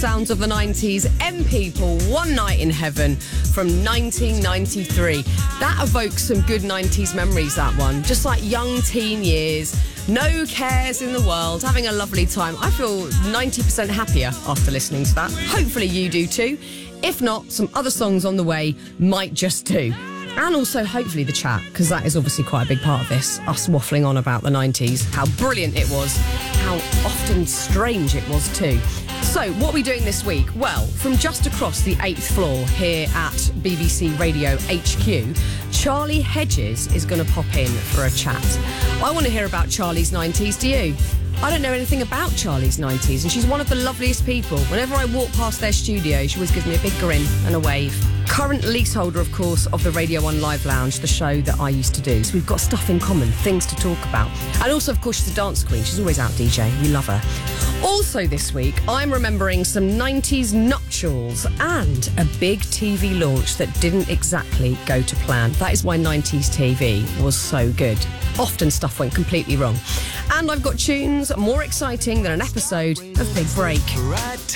sounds of the 90s. M People, One Night in Heaven from 1993. That evokes some good 90s memories, that one. Just like young teen years, no cares in the world, having a lovely time. I feel 90% happier after listening to that. Hopefully you do too. If not, some other songs on the way might just do. And also, hopefully, the chat, because that is obviously quite a big part of this, us waffling on about the 90s, how brilliant it was, how often strange it was too. So, what are we doing this week? Well, from just across the 8th floor here at BBC Radio HQ, Charlie Hedges is going to pop in for a chat. I want to hear about Charlie's 90s, do you? I don't know anything about Charlie's 90s, and she's one of the loveliest people. Whenever I walk past their studio, she always gives me a big grin and a wave. Current leaseholder, of course, of the Radio 1 Live Lounge, the show that I used to do. So we've got stuff in common, things to talk about. And also, of course, she's a dance queen. She's always out DJ. We love her. Also this week, I'm remembering some 90s nuptials and a big TV launch that didn't exactly go to plan. That is why 90s TV was so good. Often stuff went completely wrong. And I've got tunes more exciting than an episode of Big Break.